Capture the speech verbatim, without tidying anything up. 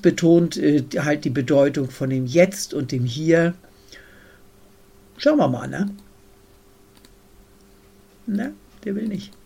betont äh, halt die Bedeutung von dem Jetzt und dem Hier. Schauen wir mal, ne? Ne, der will nicht.